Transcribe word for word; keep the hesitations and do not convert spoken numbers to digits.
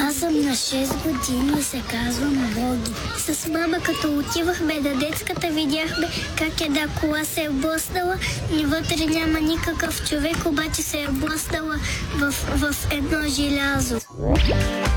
Аз съм на шест години и се казвам Боги. С мама, като отивахме на детската, видяхме как една кола се е блъснала и вътре няма никакъв човек, обаче се е блъснала в, в едно желязо.